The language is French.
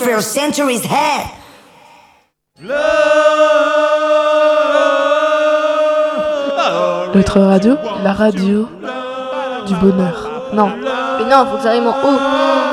several centuries had. Notre radio, la radio du bonheur. Non, mais non, faut que ça rime en haut.